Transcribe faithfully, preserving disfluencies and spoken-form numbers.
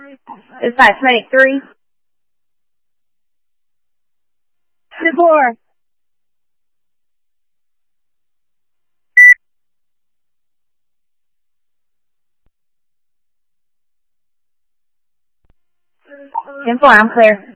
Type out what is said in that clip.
Dispatch medic three. Two four. ten four, I'm clear.